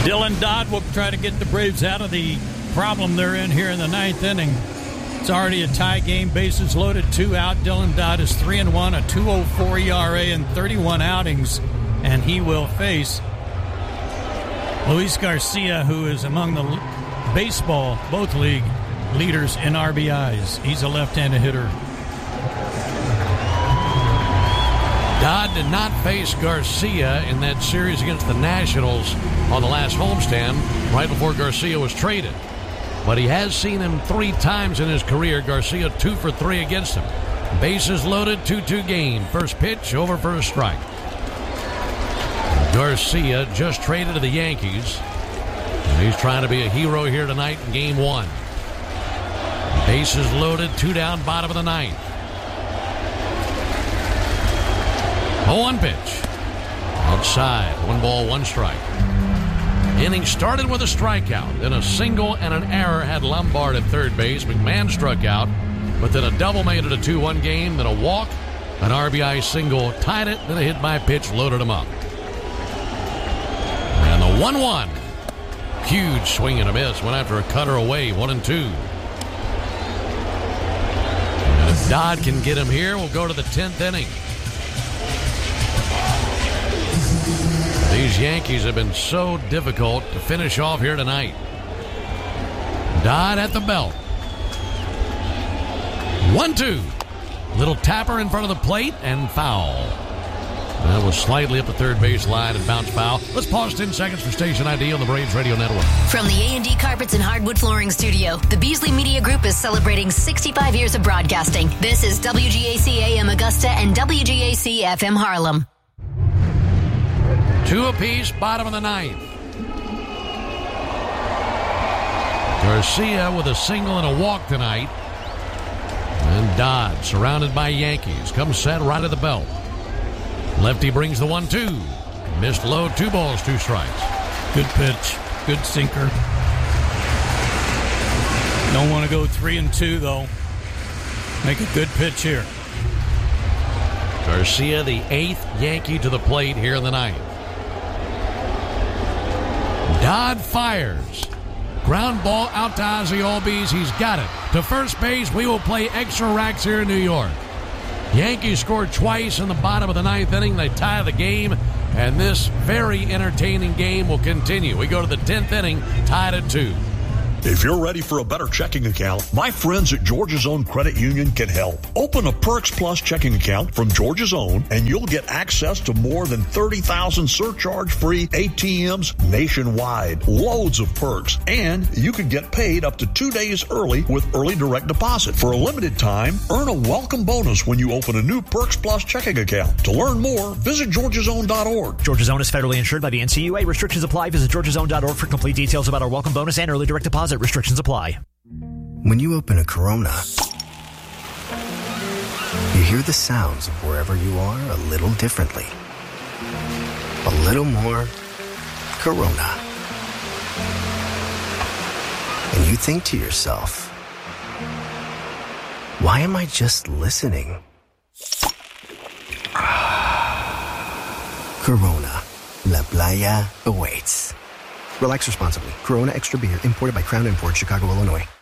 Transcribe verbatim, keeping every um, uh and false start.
Dylan Dodd will try to get the Braves out of the problem they're in here in the ninth inning. It's already a tie game, bases loaded, two out. Dylan Dodd is three and one, a two oh four E R A in thirty-one outings, and he will face Luis Garcia, who is among the baseball, both league leaders in R B Is. He's a left-handed hitter. Dodd did not face Garcia in that series against the Nationals on the last homestand, right before Garcia was traded. But he has seen him three times in his career. Garcia two for three against him. Bases loaded, two two game. First pitch, over for a strike. Garcia just traded to the Yankees. And he's trying to be a hero here tonight in game one. Bases loaded, two down, bottom of the ninth. oh one pitch. Outside, one ball, one strike. Inning started with a strikeout, then a single and an error had Lombard at third base. McMahon struck out, but then a double made it a two one game, then a walk, an R B I single tied it, then a hit by pitch loaded him up. And the one one. Huge swing and a miss. Went after a cutter away, one and two. And if Dodd can get him here, we'll go to the tenth inning. These Yankees have been so difficult to finish off here tonight. Dodd at the belt. one two. Little tapper in front of the plate and foul. That was slightly up the third base line and bounced foul. Let's pause ten seconds for Station I D on the Braves Radio Network. From the A and D Carpets and Hardwood Flooring Studio, the Beasley Media Group is celebrating sixty-five years of broadcasting. This is W G A C A M Augusta and W G A C F M Harlem. Two apiece, bottom of the ninth. Garcia with a single and a walk tonight. And Dodd, surrounded by Yankees, comes set right at the belt. Lefty brings the one two. Missed low, two balls, two strikes. Good pitch, good sinker. Don't want to go three and two, though. Make a good pitch here. Garcia, the eighth Yankee to the plate here in the ninth. Dodd fires. Ground ball out to Ozzie Albies. He's got it. To first base, we will play extra racks here in New York. Yankees scored twice in the bottom of the ninth inning. They tie the game, and this very entertaining game will continue. We go to the tenth inning, tied at two. If you're ready for a better checking account, my friends at Georgia's Own Credit Union can help. Open a Perks Plus checking account from Georgia's Own, and you'll get access to more than thirty thousand surcharge-free A T Ms nationwide. Loads of perks, and you can get paid up to two days early with early direct deposit. For a limited time, earn a welcome bonus when you open a new Perks Plus checking account. To learn more, visit georgias own dot org. Georgia's Own is federally insured by the N C U A. Restrictions apply. Visit georgias own dot org for complete details about our welcome bonus and early direct deposit. Restrictions apply. When you open a Corona, you hear the sounds of wherever you are a little differently. A little more Corona. And you think to yourself, why am I just listening? Corona. La Playa awaits. Relax responsibly. Corona Extra Beer, imported by Crown Imports, Chicago, Illinois.